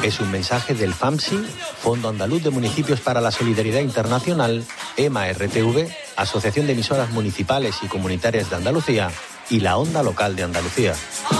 Es un mensaje del FAMSI, Fondo Andaluz de Municipios para la Solidaridad Internacional, EMA-RTV, Asociación de Emisoras Municipales y Comunitarias de Andalucía y la Onda Local de Andalucía.